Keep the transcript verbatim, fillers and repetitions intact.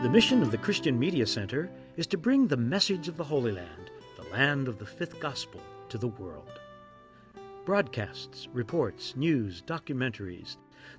The mission of the Christian Media Center is to bring the message of the Holy Land, the land of the fifth gospel, to the world. Broadcasts, reports, news, documentaries,